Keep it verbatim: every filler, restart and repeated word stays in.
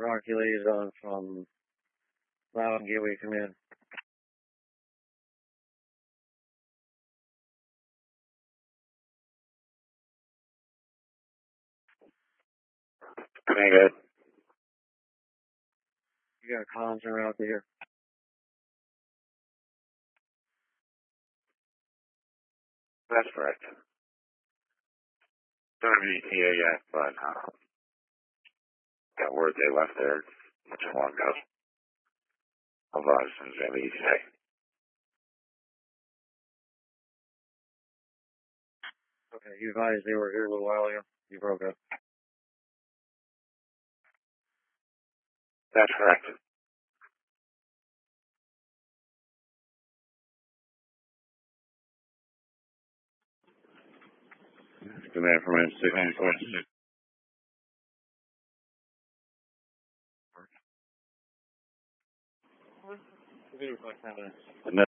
Rocky Liaison from Loudon Gateway Command. Pretty good. You got comms are out there. That's correct. Don't have any T A yet, but uh, got word they left there not too long ago. I'll uh, as soon as they leave today. Okay, you advised they were here a little while ago. You broke up. That's correct. Command from N six. We'll do it for like ten minutes. And